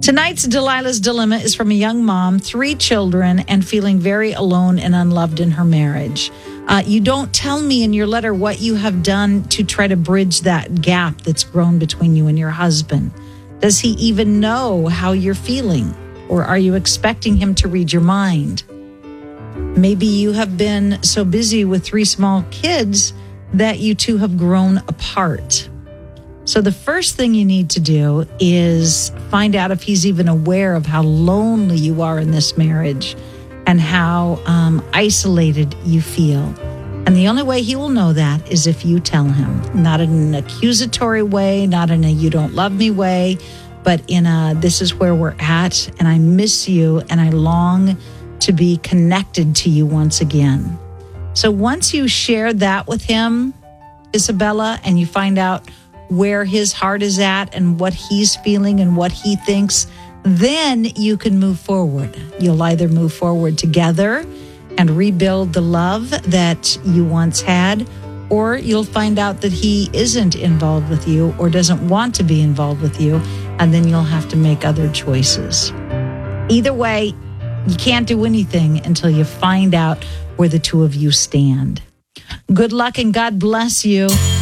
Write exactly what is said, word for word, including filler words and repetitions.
Tonight's Delilah's Dilemma is from a young mom, three children, and feeling very alone and unloved in her marriage. Uh, you don't tell me in your letter what you have done to try to bridge that gap that's grown between you and your husband. Does he even know how you're feeling? Or are you expecting him to read your mind? Maybe you have been so busy with three small kids that you two have grown apart. So the first thing you need to do is find out if he's even aware of how lonely you are in this marriage and how um, isolated you feel. And the only way he will know that is if you tell him, not in an accusatory way, not in a you don't love me way, but in a this is where we're at and I miss you and I long to be connected to you once again. So once you share that with him, Isabella, and you find out where his heart is at and what he's feeling and what he thinks, then you can move forward. You'll either move forward together and rebuild the love that you once had, or you'll find out that he isn't involved with you or doesn't want to be involved with you, and then you'll have to make other choices. Either way, you can't do anything until you find out where the two of you stand. Good luck and God bless you.